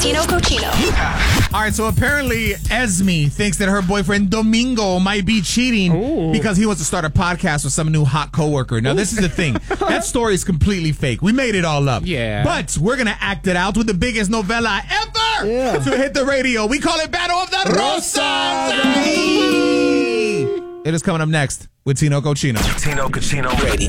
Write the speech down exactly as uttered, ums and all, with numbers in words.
Tino Cochino. All right, so apparently Esme thinks that her boyfriend Domingo might be cheating Ooh. because he wants to start a podcast with some new hot coworker. Now, Ooh. this is the thing. That story is completely fake. We made it all up. Yeah. But we're going to act it out with the biggest novella ever yeah. to hit the radio. We call it Battle of the Rosas. It is coming up next with Tino Cochino. Tino Cochino Radio.